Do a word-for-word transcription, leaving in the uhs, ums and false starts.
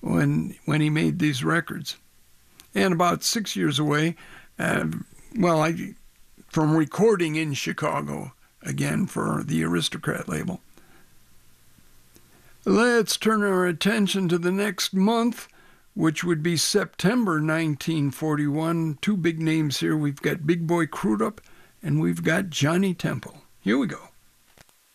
when when he made these records. And about six years away, uh, well, I from recording in Chicago again for the Aristocrat label. Let's turn our attention to the next month, which would be September nineteen forty-one. Two big names here. We've got Big Boy Crudup and we've got Johnny Temple. Here we go.